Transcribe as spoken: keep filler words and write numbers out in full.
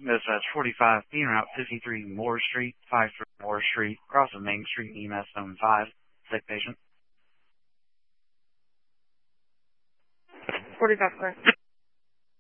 Dispatch forty-five, being route fifty-three Moore Street, five three Moore Street, cross of Main Street, E M S zone five, sick patient. forty-five, clear.